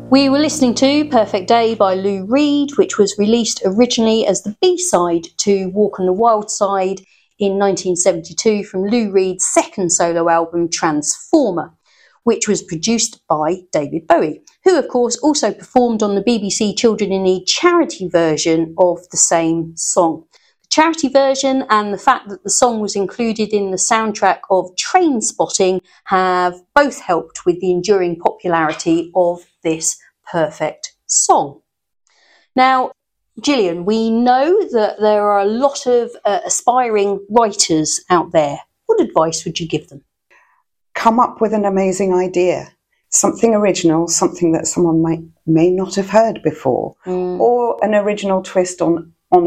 We were listening to Perfect Day by Lou Reed, which was released originally as the B-side to Walk on the Wild Side in 1972 from Lou Reed's second solo album Transformer, which was produced by David Bowie, who of course also performed on the BBC Children in Need charity version of the same song. The charity version and the fact that the song was included in the soundtrack of Trainspotting have both helped with the enduring popularity of this perfect song. Now, Gillian, we know that there are a lot of aspiring writers out there. What advice would you give them? Come up with an amazing idea, something original, something that someone may not have heard before, or an original twist on